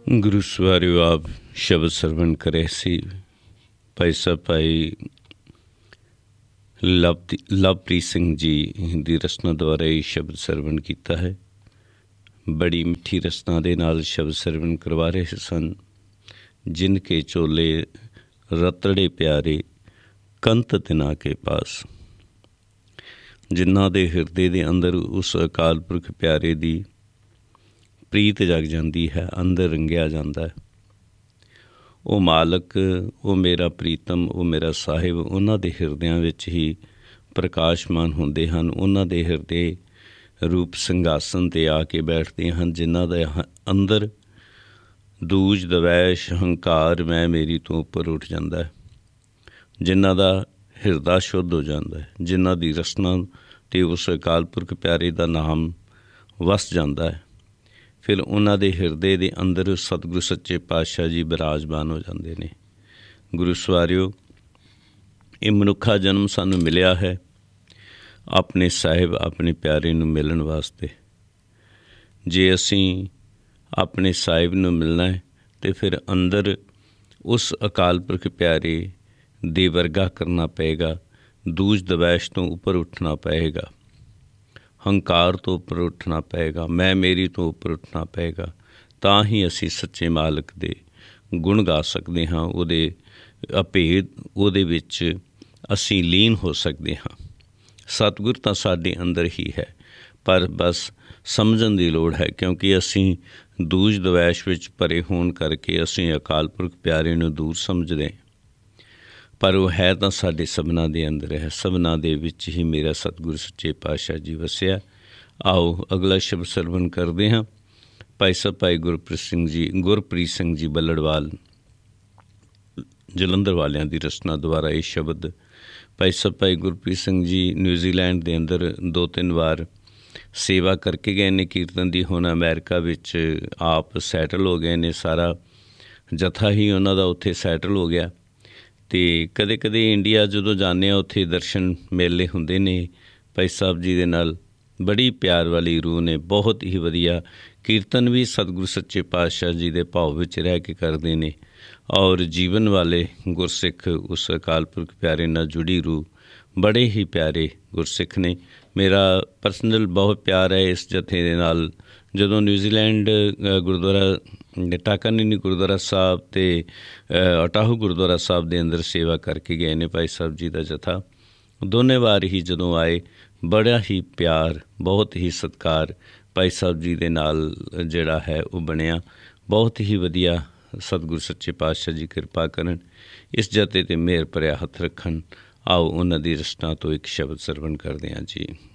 ਗੁਰੂ ਸਵਾਰਿਓ ਆਪ ਸ਼ਬਦ ਸਰਵਣ ਕਰੇ ਸੀ। ਭਾਈ ਸਾਹਿਬ ਭਾਈ ਲਵਪ੍ਰੀਤ ਸਿੰਘ ਜੀ ਦੀ ਰਸਨਾ ਦੁਆਰਾ ਇਹ ਸ਼ਬਦ ਸਰਵਣ ਕੀਤਾ ਹੈ। ਬੜੀ ਮਿੱਠੀ ਰਸਨਾ ਦੇ ਨਾਲ ਸ਼ਬਦ ਸਰਵਣ ਕਰਵਾ ਰਹੇ ਸਨ। ਜਿਨ ਕੇ ਚੋਲੇ ਰਤੜੇ ਪਿਆਰੇ ਕੰਤ ਤਿਨਾ ਕੇ ਪਾਸ। ਜਿਨ੍ਹਾਂ ਦੇ ਹਿਰਦੇ ਦੇ ਅੰਦਰ ਉਸ ਅਕਾਲ ਪੁਰਖ ਪਿਆਰੇ ਦੀ ਪ੍ਰੀਤ ਜਗ ਜਾਂਦੀ ਹੈ, ਅੰਦਰ ਰੰਗਿਆ ਜਾਂਦਾ ਹੈ। ਉਹ ਮਾਲਕ, ਉਹ ਮੇਰਾ ਪ੍ਰੀਤਮ, ਉਹ ਮੇਰਾ ਸਾਹਿਬ ਉਹਨਾਂ ਦੇ ਹਿਰਦਿਆਂ ਵਿੱਚ ਹੀ ਪ੍ਰਕਾਸ਼ਮਾਨ ਹੁੰਦੇ ਹਨ। ਉਹਨਾਂ ਦੇ ਹਿਰਦੇ ਰੂਪ ਸਿੰਘਾਸਨ 'ਤੇ ਆ ਕੇ ਬੈਠਦੇ ਹਨ, ਜਿਨ੍ਹਾਂ ਦੇ ਅੰਦਰ ਦੂਜ ਦਵੈਸ਼ ਹੰਕਾਰ ਮੈਂ ਮੇਰੀ ਤੋਂ ਉੱਪਰ ਉੱਠ ਜਾਂਦਾ ਹੈ, ਜਿਨ੍ਹਾਂ ਦਾ ਹਿਰਦਾ ਸ਼ੁੱਧ ਹੋ ਜਾਂਦਾ ਹੈ, ਜਿਨ੍ਹਾਂ ਦੀ ਰਸਨਾ 'ਤੇ ਉਸ ਅਕਾਲ ਪੁਰਖ ਪਿਆਰੇ ਦਾ ਨਾਮ ਵਸ ਜਾਂਦਾ ਹੈ। ਫਿਰ ਉਹਨਾਂ ਦੇ ਹਿਰਦੇ ਦੇ ਅੰਦਰ ਸਤਿਗੁਰੂ ਸੱਚੇ ਪਾਤਸ਼ਾਹ ਜੀ ਬਿਰਾਜਮਾਨ ਹੋ ਜਾਂਦੇ ਨੇ। ਗੁਰੂ ਸਵਾਰਿਓ, ਇਹ ਮਨੁੱਖਾ ਜਨਮ ਸਾਨੂੰ ਮਿਲਿਆ ਹੈ ਆਪਣੇ ਸਾਹਿਬ, ਆਪਣੇ ਪਿਆਰੇ ਨੂੰ ਮਿਲਣ ਵਾਸਤੇ। ਜੇ ਅਸੀਂ ਆਪਣੇ ਸਾਹਿਬ ਨੂੰ ਮਿਲਣਾ ਹੈ ਤਾਂ ਫਿਰ ਅੰਦਰ ਉਸ ਅਕਾਲ ਪੁਰਖ ਪਿਆਰੇ ਦੇ ਵਰਗਾ ਕਰਨਾ ਪਏਗਾ। ਦੂਜ ਦਵੈਸ਼ ਤੋਂ ਉੱਪਰ ਉੱਠਣਾ ਪਏਗਾ, ਹੰਕਾਰ ਤੋਂ ਉੱਪਰ ਉੱਠਣਾ ਪਏਗਾ, ਮੈਂ ਮੇਰੀ ਤੋਂ ਉੱਪਰ ਉੱਠਣਾ ਪਏਗਾ। ਤਾਂ ਹੀ ਅਸੀਂ ਸੱਚੇ ਮਾਲਕ ਦੇ ਗੁਣ ਗਾ ਸਕਦੇ ਹਾਂ, ਉਹਦੇ ਅਭੇਦ ਉਹਦੇ ਵਿੱਚ ਅਸੀਂ ਲੀਨ ਹੋ ਸਕਦੇ ਹਾਂ। ਸਤਿਗੁਰ ਤਾਂ ਸਾਡੇ ਅੰਦਰ ਹੀ ਹੈ, ਪਰ ਬਸ ਸਮਝਣ ਦੀ ਲੋੜ ਹੈ, ਕਿਉਂਕਿ ਅਸੀਂ ਦੂਜ ਦਵੈਸ਼ ਵਿੱਚ ਭਰੇ ਹੋਣ ਕਰਕੇ ਅਸੀਂ ਅਕਾਲ ਪੁਰਖ ਪਿਆਰੇ ਨੂੰ ਦੂਰ ਸਮਝਦੇ, ਪਰ ਉਹ ਹੈ ਤਾਂ ਸਾਡੇ ਸਭਨਾਂ ਦੇ ਅੰਦਰ ਹੈ। ਸਭਨਾਂ ਦੇ ਵਿੱਚ ਹੀ ਮੇਰਾ ਸਤਿਗੁਰੂ ਸੱਚੇ ਪਾਤਸ਼ਾਹ ਜੀ ਵਸਿਆ। ਆਓ ਅਗਲਾ ਸ਼ਬਦ ਸਰਵਣ ਕਰਦੇ ਹਾਂ। ਭਾਈ ਸਾਹਿਬ ਭਾਈ ਗੁਰਪ੍ਰੀਤ ਸਿੰਘ ਜੀ ਬੱਲੜਵਾਲ ਜਲੰਧਰ ਵਾਲਿਆਂ ਦੀ ਰਚਨਾ ਦੁਆਰਾ ਇਹ ਸ਼ਬਦ। ਭਾਈ ਸਾਹਿਬ ਭਾਈ ਗੁਰਪ੍ਰੀਤ ਸਿੰਘ ਜੀ ਨਿਊਜ਼ੀਲੈਂਡ ਦੇ ਅੰਦਰ 2-3 ਵਾਰ ਸੇਵਾ ਕਰਕੇ ਗਏ ਨੇ ਕੀਰਤਨ ਦੀ। ਹੁਣ ਅਮਰੀਕਾ ਵਿੱਚ ਆਪ ਸੈਟਲ ਹੋ ਗਏ ਨੇ, ਸਾਰਾ ਜਥਾ ਹੀ ਉਹਨਾਂ ਦਾ ਉੱਥੇ ਸੈਟਲ ਹੋ ਗਿਆ। ਅਤੇ ਕਦੇ ਕਦੇ ਇੰਡੀਆ ਜਦੋਂ ਜਾਂਦੇ ਹਾਂ, ਉੱਥੇ ਦਰਸ਼ਨ ਮੇਲੇ ਹੁੰਦੇ ਨੇ ਭਾਈ ਸਾਹਿਬ ਜੀ ਦੇ ਨਾਲ। ਬੜੀ ਪਿਆਰ ਵਾਲੀ ਰੂਹ ਨੇ, ਬਹੁਤ ਹੀ ਵਧੀਆ ਕੀਰਤਨ ਵੀ ਸਤਿਗੁਰੂ ਸੱਚੇ ਪਾਤਸ਼ਾਹ ਜੀ ਦੇ ਭਾਵ ਵਿੱਚ ਰਹਿ ਕੇ ਕਰਦੇ ਨੇ। ਔਰ ਜੀਵਨ ਵਾਲੇ ਗੁਰਸਿੱਖ, ਉਸ ਅਕਾਲ ਪੁਰਖ ਪਿਆਰੇ ਨਾਲ ਜੁੜੀ ਰੂਹ, ਬੜੇ ਹੀ ਪਿਆਰੇ ਗੁਰਸਿੱਖ ਨੇ। ਮੇਰਾ ਪਰਸਨਲ ਬਹੁਤ ਪਿਆਰ ਹੈ ਇਸ ਜਥੇ ਦੇ ਨਾਲ। ਜਦੋਂ ਨਿਊਜ਼ੀਲੈਂਡ ਗੁਰਦੁਆਰਾ ਟਾਕਾਨੀਨੀ ਗੁਰਦੁਆਰਾ ਸਾਹਿਬ ਅਤੇ ਅਟਾਹੂ ਗੁਰਦੁਆਰਾ ਸਾਹਿਬ ਦੇ ਅੰਦਰ ਸੇਵਾ ਕਰਕੇ ਗਏ ਨੇ ਭਾਈ ਸਾਹਿਬ ਜੀ ਦਾ ਜਥਾ, ਦੋਨੇ ਵਾਰ ਹੀ ਜਦੋਂ ਆਏ, ਬੜਾ ਹੀ ਪਿਆਰ, ਬਹੁਤ ਹੀ ਸਤਿਕਾਰ ਭਾਈ ਸਾਹਿਬ ਜੀ ਦੇ ਨਾਲ ਜਿਹੜਾ ਹੈ ਉਹ ਬਣਿਆ। ਬਹੁਤ ਹੀ ਵਧੀਆ ਸਤਿਗੁਰੂ ਸੱਚੇ ਪਾਤਸ਼ਾਹ ਜੀ ਕਿਰਪਾ ਕਰਨ, ਇਸ ਜਥੇ 'ਤੇ ਮਿਹਰ ਭਰਿਆ ਹੱਥ ਰੱਖਣ। ਆਓ ਉਹਨਾਂ ਦੀ ਰਚਨਾ ਤੋਂ ਇੱਕ ਸ਼ਬਦ ਸਰਵਣ ਕਰਦੇ ਹਾਂ ਜੀ।